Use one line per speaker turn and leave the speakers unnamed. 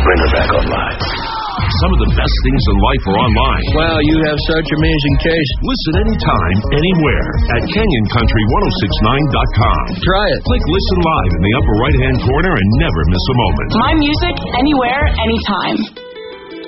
bring her back online.
Some of the best things in life are online.
Wow, you have such amazing taste.
Listen anytime, anywhere at CanyonCountry1069.com.
Try it.
Click Listen Live in the upper right-hand corner and never miss a moment.
My music, anywhere, anytime.